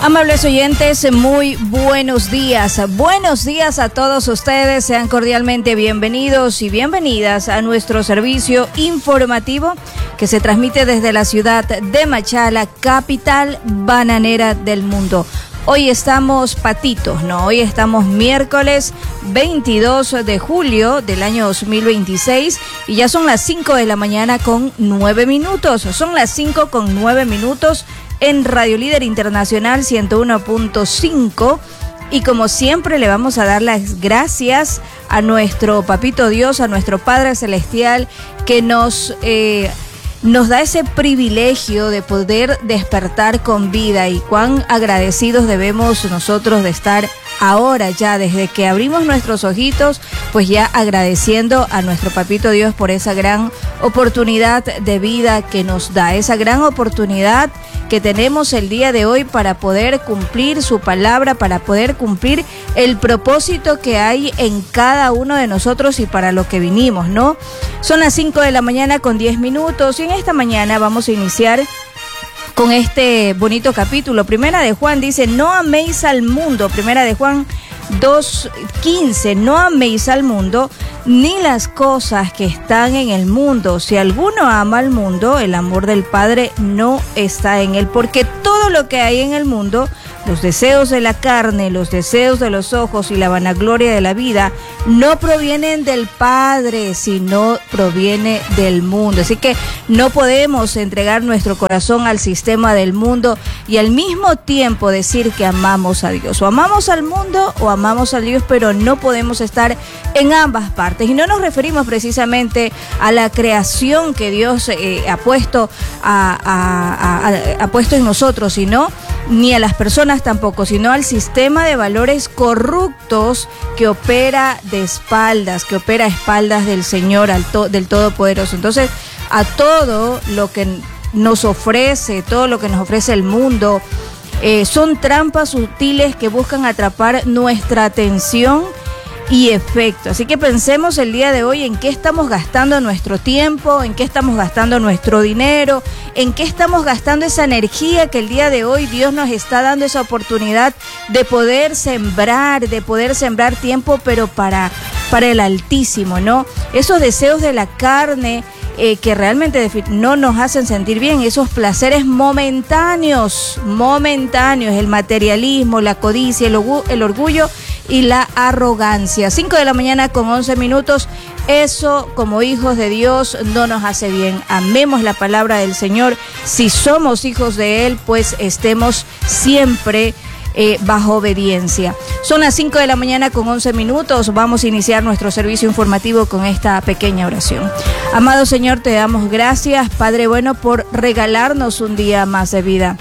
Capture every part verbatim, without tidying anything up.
Amables oyentes, muy buenos días. Buenos días a todos ustedes. Sean cordialmente bienvenidos y bienvenidas a nuestro servicio informativo que se transmite desde la ciudad de Machala, capital bananera del mundo. Hoy estamos patitos, ¿no? Hoy estamos miércoles veintidós de julio del año dos mil veintiséis y ya son las cinco de la mañana con nueve minutos. Son las cinco con nueve minutos en Radio Líder Internacional ciento uno punto cinco. Y como siempre le vamos a dar las gracias a nuestro Papito Dios, a nuestro Padre Celestial, que nos... Eh, Nos da ese privilegio de poder despertar con vida, y cuán agradecidos debemos nosotros de estar ahora ya, desde que abrimos nuestros ojitos, pues ya agradeciendo a nuestro Papito Dios por esa gran oportunidad de vida que nos da, esa gran oportunidad que tenemos el día de hoy para poder cumplir su palabra, para poder cumplir el propósito que hay en cada uno de nosotros y para lo que vinimos, ¿no? Son las cinco de la mañana con diez minutos y en esta mañana vamos a iniciar con este bonito capítulo. Primera de Juan dice, no améis al mundo. Primera de Juan dos quince, no améis al mundo ni las cosas que están en el mundo. Si alguno ama al mundo, el amor del Padre no está en él, porque todo lo que hay en el mundo, los deseos de la carne, los deseos de los ojos y la vanagloria de la vida, no provienen del Padre, sino proviene del mundo. Así que no podemos entregar nuestro corazón al sistema del mundo y al mismo tiempo decir que amamos a Dios. O amamos al mundo o amamos a Dios, pero no podemos estar en ambas partes. Y no nos referimos precisamente a la creación que Dios eh, ha puesto a, a, a, a, ha puesto en nosotros, sino ni a las personas tampoco, sino al sistema de valores corruptos que opera de espaldas, que opera a espaldas del Señor, al to, del Todopoderoso. Entonces, a todo lo que nos ofrece, todo lo que nos ofrece el mundo, eh, son trampas sutiles que buscan atrapar nuestra atención y efecto. Así que pensemos el día de hoy en qué estamos gastando nuestro tiempo, en qué estamos gastando nuestro dinero, en qué estamos gastando esa energía que el día de hoy Dios nos está dando esa oportunidad de poder sembrar, de poder sembrar tiempo, pero para, para el Altísimo, ¿no? Esos deseos de la carne eh, que realmente no nos hacen sentir bien, esos placeres momentáneos, momentáneos, el materialismo, la codicia, el, el orgullo y la arrogancia. cinco de la mañana con once minutos. Eso, como hijos de Dios, no nos hace bien. Amemos la palabra del Señor. Si somos hijos de Él, pues estemos siempre eh, bajo obediencia. Son las cinco de la mañana con once minutos. Vamos a iniciar nuestro servicio informativo con esta pequeña oración. Amado Señor, te damos gracias, Padre bueno, por regalarnos un día más de vida.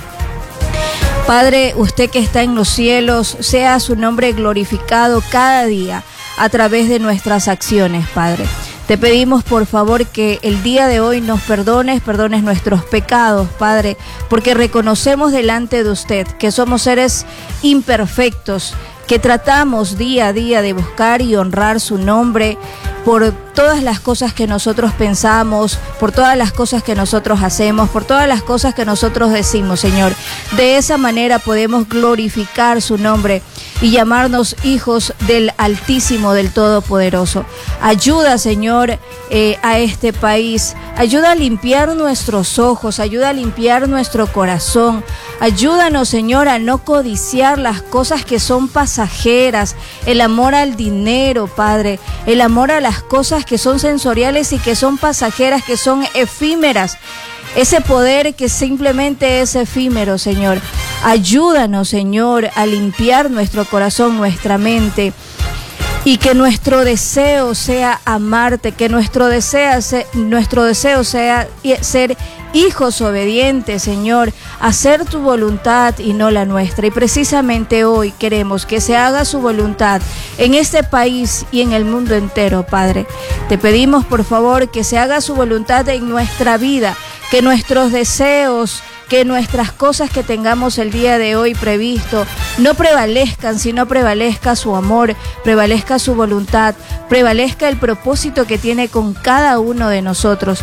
Padre, usted que está en los cielos, sea su nombre glorificado cada día a través de nuestras acciones, Padre. Te pedimos, por favor, que el día de hoy nos perdones, perdones nuestros pecados, Padre, porque reconocemos delante de usted que somos seres imperfectos, que tratamos día a día de buscar y honrar su nombre por todas las cosas que nosotros pensamos, por todas las cosas que nosotros hacemos, por todas las cosas que nosotros decimos, Señor. De esa manera podemos glorificar su nombre y llamarnos hijos del Altísimo, del Todopoderoso. Ayuda, Señor, eh, a este país. Ayuda a limpiar nuestros ojos, ayuda a limpiar nuestro corazón. Ayúdanos, Señor, a no codiciar las cosas que son pasajeras, el amor al dinero, Padre, el amor a las cosas que son sensoriales y que son pasajeras, que son efímeras. Ese poder que simplemente es efímero, Señor. Ayúdanos, Señor, a limpiar nuestro corazón, nuestra mente, y que nuestro deseo sea amarte, que nuestro deseo, nuestro deseo sea ser hijos obedientes, Señor, hacer tu voluntad y no la nuestra. Y precisamente hoy queremos que se haga su voluntad en este país y en el mundo entero, Padre. Te pedimos, por favor, que se haga su voluntad en nuestra vida, que nuestros deseos, que nuestras cosas que tengamos el día de hoy previsto no prevalezcan, sino prevalezca su amor, prevalezca su voluntad, prevalezca el propósito que tiene con cada uno de nosotros.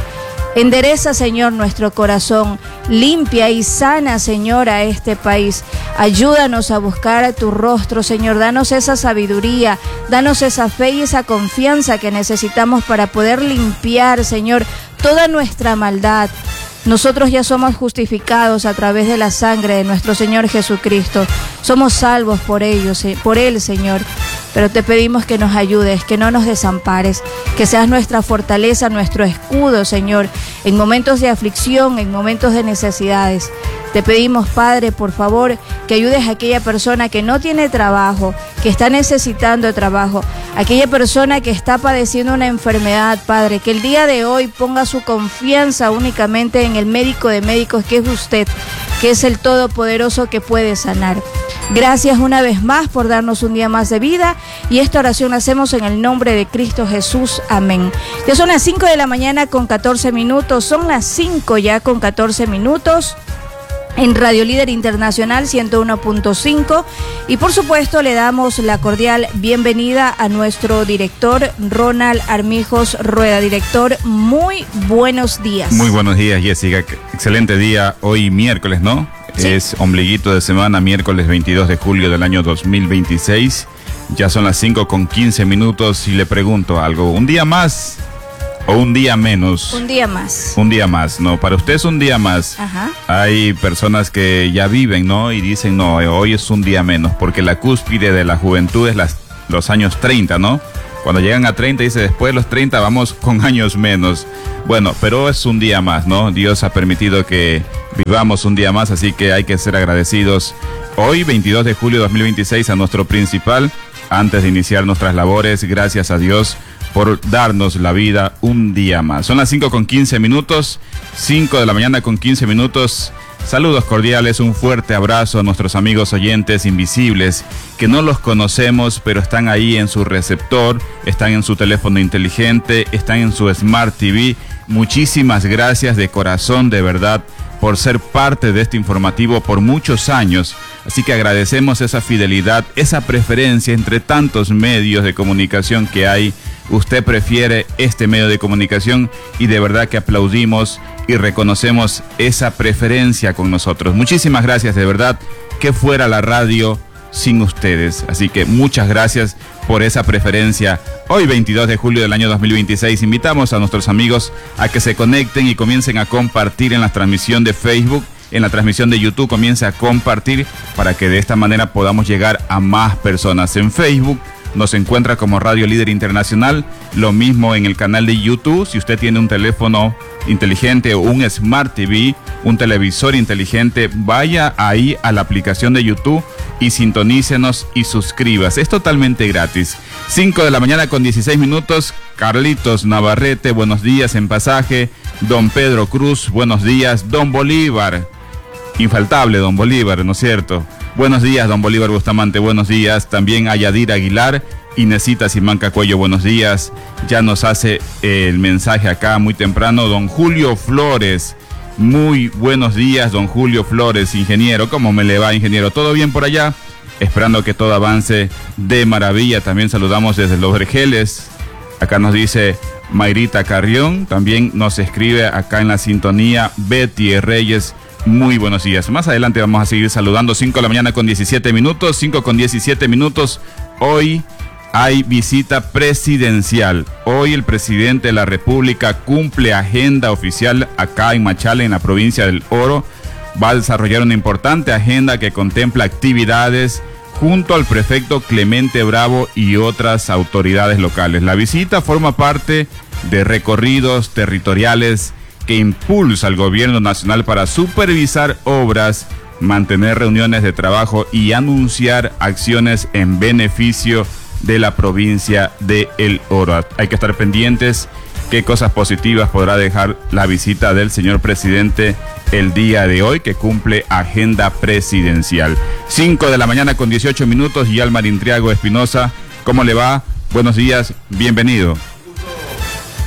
Endereza, Señor, nuestro corazón. Limpia y sana, Señor, a este país. Ayúdanos a buscar tu rostro, Señor. Danos esa sabiduría, danos esa fe y esa confianza que necesitamos para poder limpiar, Señor, toda nuestra maldad. Nosotros ya somos justificados a través de la sangre de nuestro Señor Jesucristo. Somos salvos por ellos, por Él, Señor. Pero te pedimos que nos ayudes, que no nos desampares, que seas nuestra fortaleza, nuestro escudo, Señor, en momentos de aflicción, en momentos de necesidades. Te pedimos, Padre, por favor, que ayudes a aquella persona que no tiene trabajo, que está necesitando trabajo, aquella persona que está padeciendo una enfermedad, Padre, que el día de hoy ponga su confianza únicamente en el médico de médicos, que es usted, que es el Todopoderoso que puede sanar. Gracias una vez más por darnos un día más de vida y esta oración la hacemos en el nombre de Cristo Jesús. Amén. Ya son las cinco de la mañana con catorce minutos, son las cinco ya con catorce minutos. En Radio Líder Internacional ciento uno punto cinco y por supuesto le damos la cordial bienvenida a nuestro director Ronald Armijos Rueda. Director, muy buenos días. Muy buenos días, Jessica. Excelente día hoy miércoles, ¿no? Sí. Es ombliguito de semana, miércoles veintidós de julio del año dos mil veintiséis. Ya son las cinco con quince minutos y le pregunto algo. ¿Un día más o un día menos? Un día más. Un día más, ¿no? Para usted es un día más. Ajá. Hay personas que ya viven, ¿no? Y dicen, no, hoy es un día menos, porque la cúspide de la juventud es las, los años treinta, ¿no? Cuando llegan a treinta, dice, después de los treinta vamos con años menos. Bueno, pero es un día más, ¿no? Dios ha permitido que vivamos un día más, así que hay que ser agradecidos. Hoy, veintidós de julio de dos mil veintiséis, a nuestro principal, antes de iniciar nuestras labores, gracias a Dios por darnos la vida un día más. Son las cinco con quince minutos, cinco de la mañana con quince minutos. Saludos cordiales, un fuerte abrazo a nuestros amigos oyentes invisibles que no los conocemos, pero están ahí en su receptor, están en su teléfono inteligente, están en su Smart T V. Muchísimas gracias de corazón, de verdad, por ser parte de este informativo por muchos años. Así que agradecemos esa fidelidad, esa preferencia entre tantos medios de comunicación que hay. Usted prefiere este medio de comunicación y de verdad que aplaudimos y reconocemos esa preferencia con nosotros. Muchísimas gracias, de verdad, que fuera la radio sin ustedes. Así que muchas gracias por esa preferencia. Hoy, veintidós de julio del año dos mil veintiséis, invitamos a nuestros amigos a que se conecten y comiencen a compartir en la transmisión de Facebook, en la transmisión de YouTube, comience a compartir para que de esta manera podamos llegar a más personas. En Facebook nos encuentra como Radio Líder Internacional, lo mismo en el canal de YouTube. Si usted tiene un teléfono inteligente o un Smart T V, un televisor inteligente, vaya ahí a la aplicación de YouTube y sintonícenos y suscríbase. Es totalmente gratis. cinco de la mañana con dieciséis minutos. Carlitos Navarrete, buenos días en Pasaje. Don Pedro Cruz, buenos días. Don Bolívar, infaltable Don Bolívar, ¿no es cierto? Buenos días, don Bolívar Bustamante, buenos días. También a Yadir Aguilar, Inesita Simanca Cuello, buenos días. Ya nos hace el mensaje acá muy temprano don Julio Flores. Muy buenos días, don Julio Flores, ingeniero. ¿Cómo me le va, ingeniero? ¿Todo bien por allá? Esperando que todo avance de maravilla. También saludamos desde Los Vergeles. Acá nos dice Mayrita Carrión. También nos escribe acá en la sintonía Betty Reyes. Muy buenos días. Más adelante vamos a seguir saludando. cinco de la mañana con diecisiete minutos. cinco con diecisiete minutos. Hoy hay visita presidencial. Hoy el presidente de la República cumple agenda oficial acá en Machala, en la provincia del Oro. Va a desarrollar una importante agenda que contempla actividades junto al prefecto Clemente Bravo y otras autoridades locales. La visita forma parte de recorridos territoriales que impulsa al gobierno nacional para supervisar obras, mantener reuniones de trabajo y anunciar acciones en beneficio de la provincia de El Oro. Hay que estar pendientes qué cosas positivas podrá dejar la visita del señor presidente el día de hoy, que cumple agenda presidencial. cinco de la mañana con dieciocho minutos. Y Almar Intriago Espinosa, ¿cómo le va? Buenos días, bienvenido.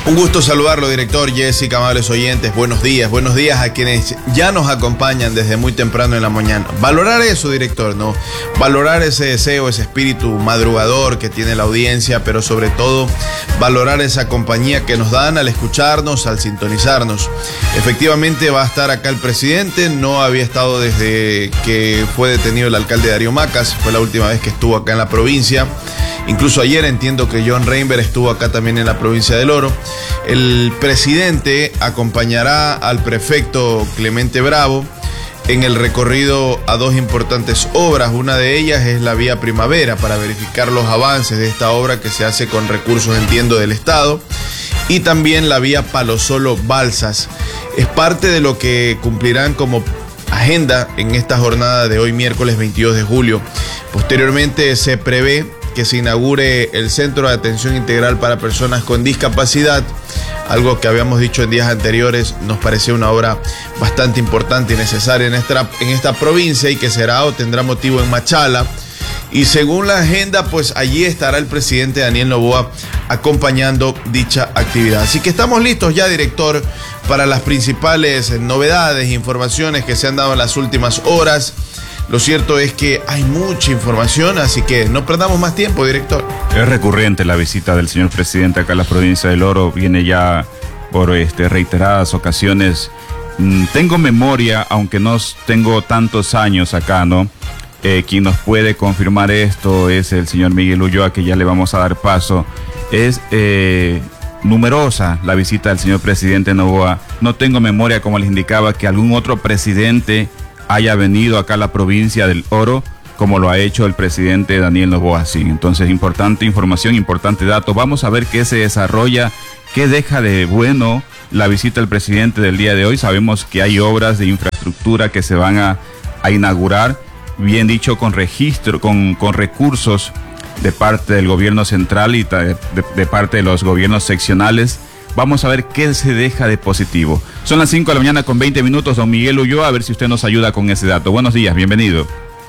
Un gusto saludarlo, director. Jessica, amables oyentes, buenos días. Buenos días a quienes ya nos acompañan desde muy temprano en la mañana. Valorar eso, director, ¿no? Valorar ese deseo, ese espíritu madrugador que tiene la audiencia, pero sobre todo valorar esa compañía que nos dan al escucharnos, al sintonizarnos. Efectivamente va a estar acá el presidente, no había estado desde que fue detenido el alcalde Darío Macas, fue la última vez que estuvo acá en la provincia. Incluso ayer entiendo que John Reinberg estuvo acá también en la provincia del Oro. El presidente acompañará al prefecto Clemente Bravo en el recorrido a dos importantes obras. Una de ellas es la vía Primavera, para verificar los avances de esta obra que se hace con recursos, entiendo, del Estado. Y también la vía Palo Solo Balsas. Es parte de lo que cumplirán como agenda en esta jornada de hoy, miércoles veintidós de julio. Posteriormente se prevé que se inaugure el Centro de Atención Integral para Personas con Discapacidad, algo que habíamos dicho en días anteriores, nos parecía una obra bastante importante y necesaria en esta, en esta provincia, y que será o tendrá motivo en Machala. Y según la agenda, pues allí estará el presidente Daniel Noboa acompañando dicha actividad. Así que estamos listos ya, director, para las principales novedades, informaciones que se han dado en las últimas horas. Lo cierto es que hay mucha información, así que no perdamos más tiempo, director. Es recurrente la visita del señor presidente acá a la provincia del Oro, viene ya por este, reiteradas ocasiones. Mm, tengo memoria, aunque no tengo tantos años acá, ¿no? Eh, quien nos puede confirmar esto es el señor Miguel Ulloa, que ya le vamos a dar paso. Es eh, numerosa la visita del señor presidente Noboa. No tengo memoria, como les indicaba, que algún otro presidente haya venido acá a la provincia del Oro como lo ha hecho el presidente Daniel Noboa. Sí, entonces importante información, importante dato. Vamos a ver qué se desarrolla, qué deja de bueno la visita del presidente del día de hoy. Sabemos que hay obras de infraestructura que se van a, a inaugurar, bien dicho, con registro, con, con recursos de parte del gobierno central y de, de parte de los gobiernos seccionales. Vamos a ver qué se deja de positivo. Son las cinco de la mañana con veinte minutos, don Miguel Ulloa, a ver si usted nos ayuda con ese dato. Buenos días, bienvenido.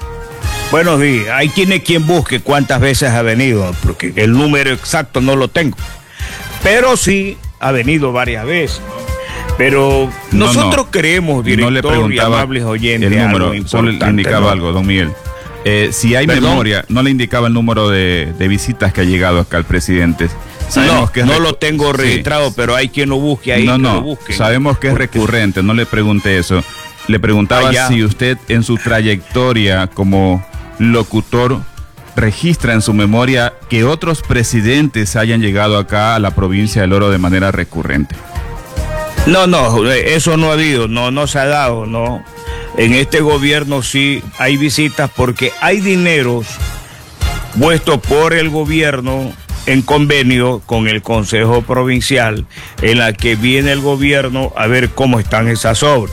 Buenos días. Ahí tiene quien busque cuántas veces ha venido, porque el número exacto no lo tengo. Pero sí ha venido varias veces. Pero no, nosotros no, creemos, director, no le preguntaba y amables oyentes, el número, algo solo le indicaba, ¿no?, algo, don Miguel. Eh, si hay ¿Perdón? memoria, no le indicaba el número de, de visitas que ha llegado acá el presidente. Sabemos no, que no lo tengo registrado, sí, pero hay quien lo busque ahí. No, que no, lo busque. Sabemos que es recurrente, no le pregunté eso. Le preguntaba Allá. si usted en su trayectoria como locutor registra en su memoria que otros presidentes hayan llegado acá a la provincia del Oro de manera recurrente. No, no, eso no ha habido, no, no se ha dado, no. En este gobierno sí hay visitas porque hay dineros puestos por el gobierno en convenio con el Consejo Provincial, en la que viene el gobierno a ver cómo están esas obras.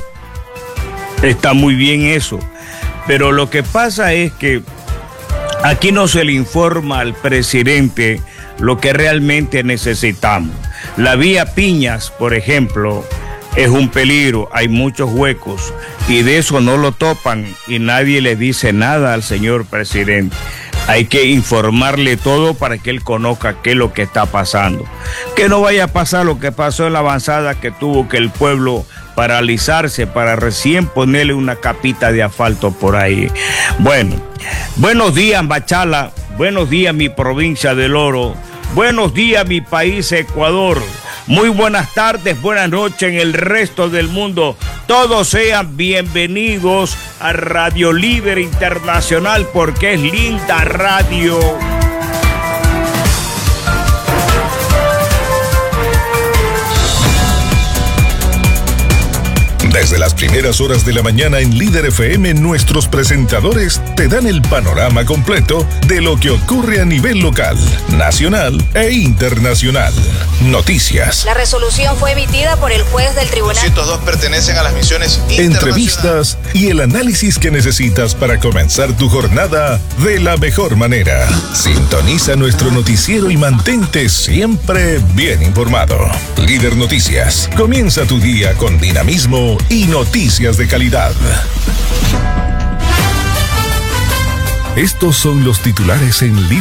Está muy bien eso, pero lo que pasa es que aquí no se le informa al presidente lo que realmente necesitamos. La vía Piñas, por ejemplo, es un peligro, hay muchos huecos y de eso no lo topan y nadie le dice nada al señor presidente. Hay que informarle todo para que él conozca qué es lo que está pasando. Que no vaya a pasar lo que pasó en la avanzada, que tuvo que el pueblo paralizarse para recién ponerle una capita de asfalto por ahí. Bueno, buenos días, Machala. Buenos días, mi provincia del Oro. Buenos días, mi país, Ecuador. Muy buenas tardes, buenas noches en el resto del mundo. Todos sean bienvenidos a Radio Libre Internacional, porque es linda radio. Desde las primeras horas de la mañana en Líder F M, nuestros presentadores te dan el panorama completo de lo que ocurre a nivel local, nacional e internacional. Noticias. La resolución fue emitida por el juez del tribunal. doscientos dos pertenecen a las misiones internacionales. Entrevistas y el análisis que necesitas para comenzar tu jornada de la mejor manera. Sintoniza nuestro noticiero y mantente siempre bien informado. Líder Noticias. Comienza tu día con dinamismo y noticias de calidad. Estos son los titulares en Líder.